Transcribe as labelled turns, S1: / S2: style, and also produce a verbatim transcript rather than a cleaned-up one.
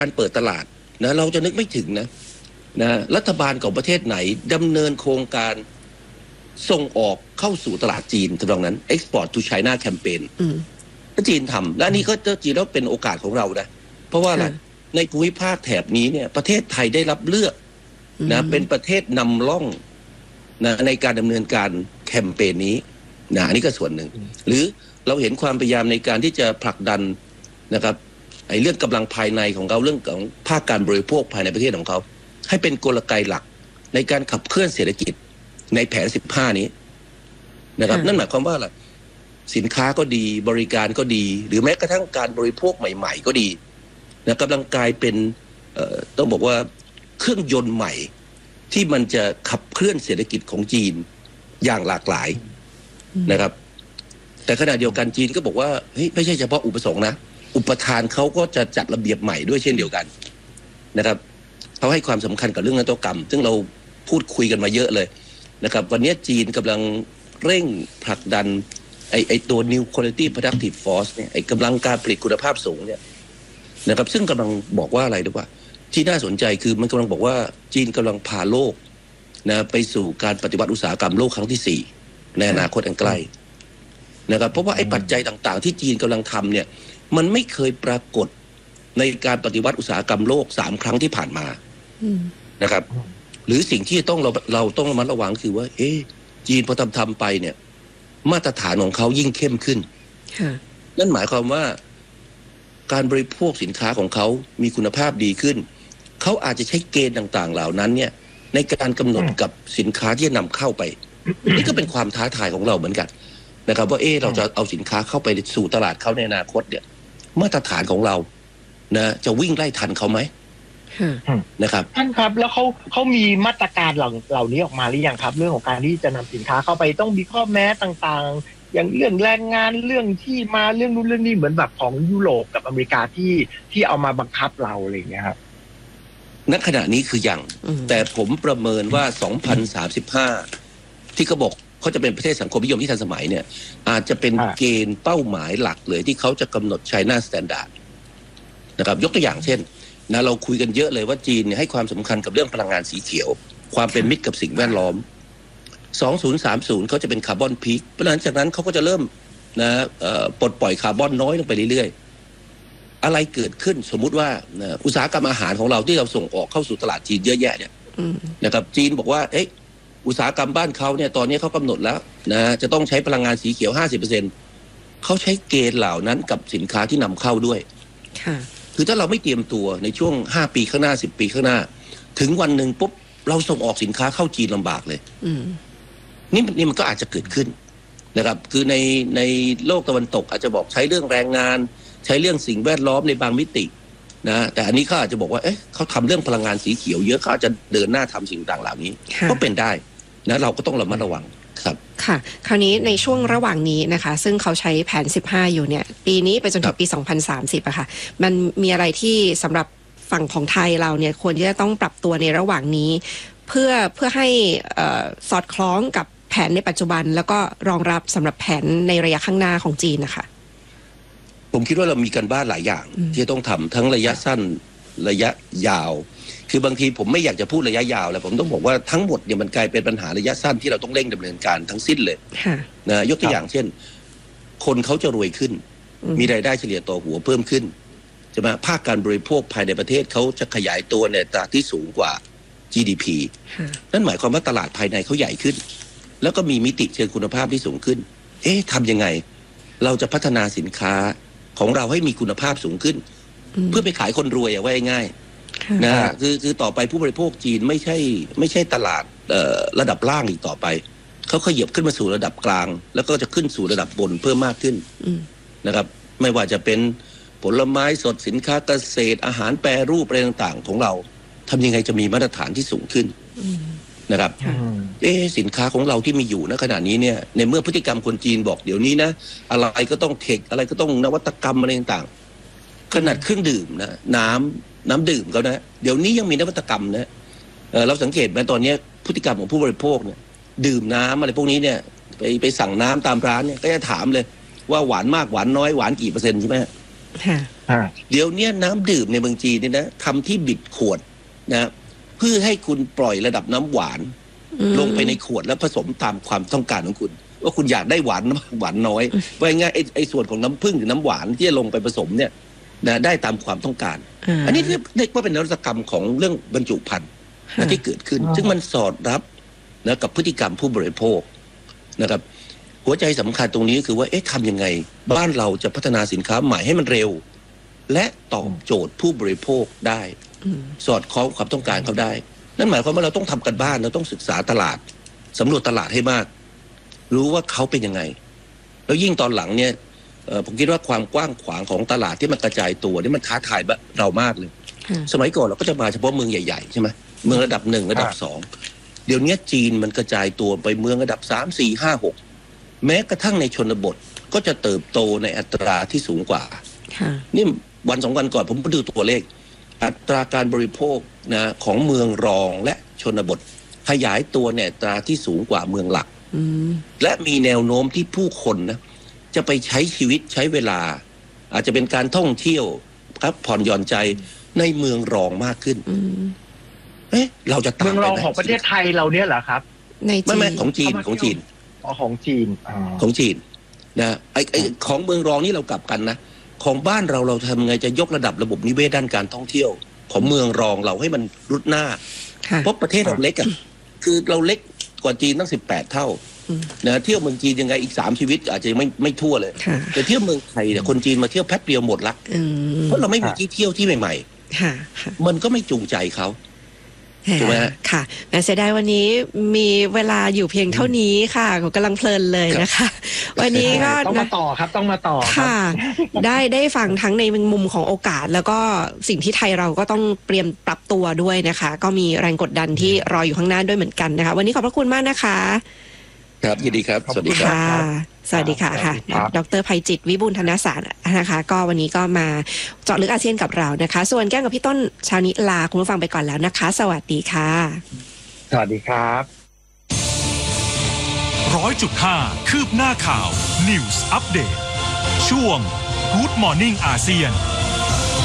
S1: การเปิดตลาดนะเราจะนึกไม่ถึงนะนะรัฐบาลของประเทศไหนดำเนินโครงการส่งออกเข้าสู่ตลาดจีนตรงนั้น Export to China Campaign ถ้าจีนทำและนี่ก็จีนแล้วเป็นโอกาสของเรานะเพราะว่าอะไรในภูมิภาคแถบนี้เนี่ยประเทศไทยได้รับเลือกนะเป็นประเทศนำร่องนะในการดำเนินการแคมเปญนี้นะอันนี้ก็ส่วนหนึ่งหรือเราเห็นความพยายามในการที่จะผลักดันนะครับไอ้เรื่องกำลังภายในของเขาเรื่องของภาคการบริโภคภายในประเทศของเขาให้เป็นกลไกหลักในการขับเคลื่อนเศรษฐกิจในแผนสิบห้านี้นะครับนั่นหมายความว่าอะไรสินค้าก็ดีบริการก็ดีหรือแม้กระทั่งการบริโภคใหม่ๆก็ดีนะกำลังกลายเป็นต้องบอกว่าเครื่องยนต์ใหม่ที่มันจะขับเคลื่อนเศรษฐกิจของจีนอย่างหลากหลายนะครับแต่ขณะเดียวกันจีนก็บอกว่าเฮ้ยไม่ใช่เฉพาะอุปสงค์นะอุปทานเขาก็จะจัดระเบียบใหม่ด้วยเช่นเดียวกันนะครับเขาให้ความสำคัญกับเรื่องนวัตกรรมซึ่งเราพูดคุยกันมาเยอะเลยนะครับวันนี้จีนกำลังเร่งผลักดันไอไอตัว New Quality Productive Force เนี่ยไอกำลังการผลิตคุณภาพสูงเนี่ยนะครับซึ่งกำลังบอกว่าอะไรรู้ป่ะที่น่าสนใจคือมันกำลังบอกว่าจีนกำลังพาโลกนะไปสู่การปฏิวัติอุตสาหกรรมโลกครั้งที่สี่ในอนาคตอันใกล้นะครับเพราะว่าไอ้ปัจจัยต่างๆที่จีนกำลังทำเนี่ยมันไม่เคยปรากฏในการปฏิวัติอุตสาหกรรมโลกสามครั้งที่ผ่านมานะครับหรือสิ่งที่ต้องเราเราต้องระมัดระวังคือว่าเอ๊ะจีนพอทำทำไปเนี่ยมาตรฐานของเขายิ่งเข้มขึ้นนั่นหมายความว่าการบริโภคสินค้าของเขามีคุณภาพดีขึ้นเขาอาจจะใช้เกณฑ์ต่างๆเหล่านั้นเนี่ยในการกำหนดกับสินค้าที่จะนำเข้าไปนี่ก็เป็นความท้าทายของเราเหมือนกันนะครับว่าเออเราจะเอาสินค้าเข้าไปสู่ตลาดเขาในอนาคตเนี่ยมาตรฐานของเรานะจะวิ่งไล่ทันเขาไหมนะครับ
S2: ท่านครับแล้วเขาเขามีมาตรการเหล่าเหล่านี้ออกมาหรือยังครับเรื่องของการที่จะนำสินค้าเข้าไปต้องมีข้อแม้ต่างๆอย่างเรื่องแรงงานเรื่องที่มาเรื่องนู้นเรื่องนี้เหมือนแบบของยุโรปกับอเมริกาที่ที่เอามาบังคับเราอะไรอย่างเงี้ยครับ
S1: ณขณะนี้คือยังแต่ผมประเมินว่าสองพันสามสิบห้าที่เขาบอกเขาจะเป็นประเทศสังคมนิยมที่ทันสมัยเนี่ยอาจจะเป็นเกณฑ์เป้าหมายหลักเลยที่เขาจะกำหนด China Standard นะครับยกตัวอย่างเช่นนะเราคุยกันเยอะเลยว่าจีนเนี่ยให้ความสำคัญกับเรื่องพลังงานสีเขียวความเป็นมิตรกับสิ่งแวดล้อมสองพันสามสิบเขาจะเป็นคาร์บอนพีคเพราะหลังจากนั้นเขาก็จะเริ่มนะปลดปล่อยคาร์บอนน้อยลงไปเรื่อยๆอะไรเกิดขึ้นสมมุติว่าอุตสาหกรรมอาหารของเราที่เราส่งออกเข้าสู่ตลาดจีนเยอะแยะเนี่ยนะครับจีนบอกว่าเอ๊ะอุตสาหกรรมบ้านเขาเนี่ยตอนนี้เขากำหนดแล้วนะจะต้องใช้พลังงานสีเขียว ห้าสิบเปอร์เซ็นต์ เขาใช้เกณฑ์เหล่านั้นกับสินค้าที่นำเข้าด้วยคือถ้าเราไม่เตรียมตัวในช่วงห้าปีข้างหน้าสิบปีข้างหน้าถึงวันหนึ่งปุ๊บเราส่งออกสินค้าเข้าจีนลำบากเลยนี่นี่มันก็อาจจะเกิดขึ้นนะครับคือในในโลกตะวันตกอาจจะบอกใช้เรื่องแรงงานใช้เรื่องสิ่งแวดล้อมในบางมิตินะแต่อันนี้เขาอาจจะบอกว่าเอ๊ะเขาทำเรื่องพลังงานสีเขียวเยอะเขาจะเดินหน้าทำสิ่งต่างเหล่านี้ก็เป็นได้นะเราก็ต้องระมัดระวังครับ
S3: ค่ะคราวนี้ในช่วงระหว่างนี้นะคะซึ่งเขาใช้แผนสิบห้าอยู่เนี่ยปีนี้ไปจนถึงปีสองพันสามสิบอะค่ะมันมีอะไรที่สำหรับฝั่งของไทยเราเนี่ยควรที่จะต้องปรับตัวในระหว่างนี้เพื่อเพื่อให้สอดคล้องกับแผนในปัจจุบันแล้วก็รองรับสำหรับแผนในระยะข้างหน้าของจีนนะคะ
S1: ผมคิดว่าเรามีกันบ้านหลายอย่างที่ต้องทำทั้งระยะสั้นระยะยาวคือบางทีผมไม่อยากจะพูดระยะยาวแล้วผมต้องบอกว่าทั้งหมดเนี่ยมันกลายเป็นปัญหาระยะสั้นที่เราต้องเร่งดำเนินการทั้งสิ้นเลยนะยกตัวอย่างเช่นคนเขาจะรวยขึ้นมีรายได้เฉลี่ยต่อหัวเพิ่มขึ้นใช่ไหมภาคการบริโภคภายในประเทศเขาจะขยายตัวในอัตราที่สูงกว่า จี ดี พี นั่นหมายความว่าตลาดภายในเขาใหญ่ขึ้นแล้วก็มีมิติเชิงคุณภาพที่สูงขึ้นเอ๊ะทำยังไงเราจะพัฒนาสินค้าของเราให้มีคุณภาพสูงขึ้นเพื่อไปขายคนรวยอะว่าง่ายนะคือคือต่อไปผู้บริโภคจีนไม่ใช่ไม่ใช่ตลาดระดับล่างอีกต่อไปเขาขยับขึ้นมาสู่ระดับกลางแล้วก็จะขึ้นสู่ระดับบนเพิ่มมากขึ้นนะครับไม่ว่าจะเป็นผลไม้สดสินค้าเกษตรอาหารแปรรูปอะไรต่างๆของเราทำยังไงจะมีมาตรฐานที่สูงขึ้นนะครับเอ๊สินค้าของเราที่มีอยู่ณขณะนี้เนี่ยในเมื่อพฤติกรรมคนจีนบอกเดี๋ยวนี้นะอะไรก็ต้องเทคอะไรก็ต้องนวัตกรรมอะไรต่างๆขนาดเครื่องดื่มนะน้ำน้ำดื่มเขานะเดี๋ยวนี้ยังมีนวัตกรรมนะ เ, เราสังเกตไหมตอนนี้พฤติกรรมของผู้บริโภคเนี่ยดื่มน้ำอะไรพวกนี้เนี่ยไปไปสั่งน้ำตามร้านเนี่ยก็จะถามเลยว่าหวานมากหวานน้อยหวานกี่เปอร์เซ็นต์ใช่ไหมเดี๋ยวนี้น้ำดื่มในเมืองจีนเนี่ยนะทำที่บิดขวดนะเพื่อให้คุณปล่อยระดับน้ำหวานลงไปในขวดแล้วผสมตามความต้องการของคุณว่าคุณอยากได้หวานหวานน้อยว่าง่ายไอ้ไอ้ส่วนของน้ำผึ้งหรือน้ำหวานที่จะลงไปผสมเนี่ยนะได้ตามความต้องการ อันนี้เรียกว่าเป็นนวัตกรรมของเรื่องบรรจุภัณฑ์นะที่เกิดขึ้นซึ่งมันสอดรับนะกับพฤติกรรมผู้บริโภคนะครับหัวใจสำคัญตรงนี้คือว่าเอ๊ะทำยังไงบ้านเราจะพัฒนาสินค้าใหม่ให้มันเร็วและตอบโจทย์ผู้บริโภคได้สอดคล้องความต้องการเขาได้นั่นหมายความว่าเราต้องทำกันบ้านเราต้องศึกษาตลาดสำรวจตลาดให้มากรู้ว่าเขาเป็นยังไงแล้วยิ่งตอนหลังเนี่ยผมคิดว่าความกว้างขวางของตลาดที่มันกระจายตัวนี่มันท้าทายเรามากเลยสมัยก่อนเราก็จะมาเฉพาะเมืองใหญ่ๆใช่ไหมเมืองระดับหนึ่งระดับสองเดี๋ยวนี้จีนมันกระจายตัวไปเมืองระดับสามสี่ห้าหกแม้กระทั่งในชนบทก็จะเติบโตในอัตราที่สูงกว่านี่วันสองวันก่อนผมไปดูตัวเลขอัตราการบริโภคนะของเมืองรองและชนบทขยายตัวในอัตราที่สูงกว่าเมืองหลักและมีแนวโน้มที่ผู้คนนะจะไปใช้ชีวิตใช้เวลาอาจจะเป็นการท่องเที่ยวครับผ่อนหย่อนใจในเมืองรองมากขึ้นเอ๊ะเราจะตาม
S2: เมืองรองของประเทศไทยเราเนี่ยเหรอครับ
S3: ในจีน
S1: ไม่ไม่ของจีนของจีน
S2: อ๋อของจีน
S1: ของจีนนะไอไอของเมืองรองนี่เรากลับกันนะของบ้านเราเราทำไงจะยกระดับระบบนิเวศด้านการท่องเที่ยวของเมืองรองเราให้มันรุดหน้าเพราะประเทศเราเล็กอ่ะคือเราเล็กกว่าจีนตั้งสิบแปดเท่านะเที่ยวเมืองจีนยังไงอีกสามชีวิตอาจจะไม่ไม่ทั่วเลยแต่เที่ยวเมืองไทยเนี่ยคนจีนมาเที่ยวแป๊บเดียวหมดละเพราะเราไม่มีที่เที่ยวที่ใหม่ๆมันก็ไม่จูงใจเขาถูกไหม
S3: ค่ะแม้เสียดายวันนี้มีเวลาอยู่เพียงเท่านี้ค่ะผมกำลังเพลินเลยนะคะวันนี้ก็
S2: ต้องมาต่อครับต้องมาต่อ
S3: ค่ะได้ได้ฟังทั้งในมุมของโอกาสแล้วก็สิ่งที่ไทยเราก็ต้องเตรียมปรับตัวด้วยนะคะก็มีแรงกดดันที่รออยู่ข้างหน้าด้วยเหมือนกันนะคะวันนี้ขอบพระคุณมากนะคะ
S1: ครับยินดีครับสวัสดีครับ
S3: สวัสดีค่ะค่ะดร.ไพจิตรวิบูลย์ธนสารนะคะก็วันนี้ก็มาเจาะลึกอาเซียนกับเรานะคะส่วนแก้งกับพี่ต้นเช้านี้ลาคุณผู้ฟังไปก่อนแล้วนะคะสวัสดีค่ะ
S2: สวัสดีครับ
S4: ร้อยจุดห้าคืบหน้าข่าว News Update ช่วง Good Morning อาเซียน